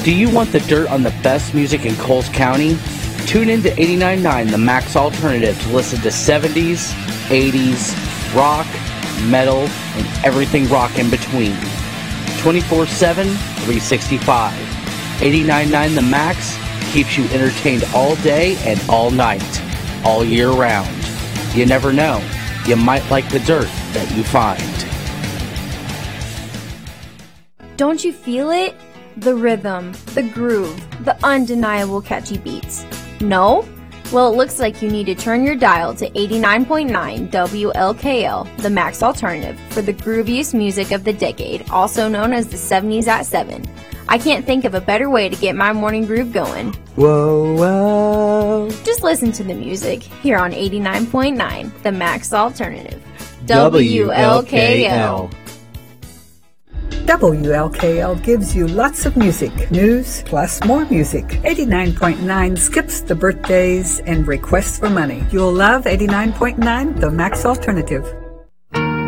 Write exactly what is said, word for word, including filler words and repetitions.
Do you want the dirt on the best music in Coles County? Tune in to eighty-nine point nine The Max Alternative to listen to seventies, eighties, rock, metal, and everything rock in between. twenty-four seven, three sixty-five. eighty-nine point nine The Max keeps you entertained all day and all night, all year round. You never know. You might like the dirt that you find. Don't you feel it? The rhythm, the groove, the undeniable catchy beats. No? Well, it looks like you need to turn your dial to eighty-nine point nine W L K L, the Max Alternative, for the grooviest music of the decade, also known as the seventies at seven. I can't think of a better way to get my morning groove going. Whoa, whoa. Just listen to the music here on eighty-nine point nine, the Max Alternative. W L K L. W L K L gives you lots of music, news, plus more music. eighty-nine point nine skips the birthdays and requests for money. You'll love eighty-nine point nine, the Max Alternative.